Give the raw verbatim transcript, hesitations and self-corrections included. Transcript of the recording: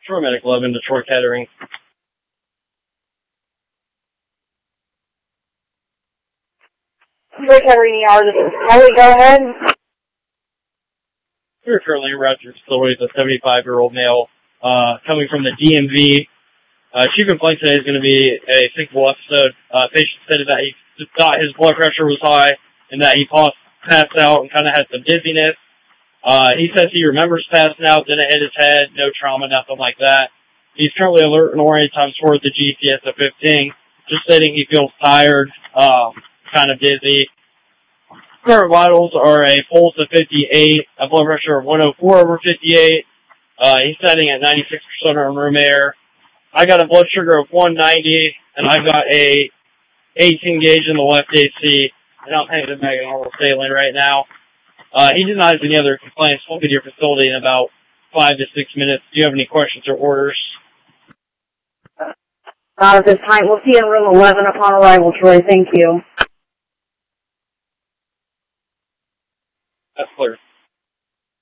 Troy Medic eleven, Detroit Kettering. Detroit Kettering E R, this is Kelly, go ahead. We're currently in route to your facility with a seventy-five-year-old male uh, coming from the D M V. Uh, chief complaint today is going to be a thinkable episode. Uh, patient stated that he thought his blood pressure was high and that he passed out and kind of had some dizziness. Uh, he says he remembers passing out, didn't hit his head, no trauma, nothing like that. He's currently alert and oriented times towards the G C S of fifteen, just stating he feels tired, um, kind of dizzy. Current vitals are a pulse of fifty-eight, a blood pressure of one oh four over fifty-eight. Uh, he's setting at ninety-six percent on room air. I got a blood sugar of one ninety, and I've got a eighteen gauge in the left A C, and I'm hanging back in normal saline right now. Uh, he denies any other complaints. We'll be to your facility in about five to six minutes. Do you have any questions or orders? Not at this time. We'll see you in room eleven upon arrival, Troy. Thank you. That's clear.